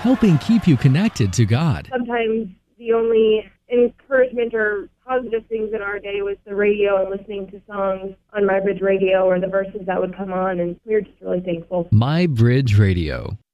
helping keep you connected to God. Sometimes the only encouragement or positive things in our day was the radio and listening to songs on My Bridge Radio or the verses that would come on, and we were just really thankful. My Bridge Radio,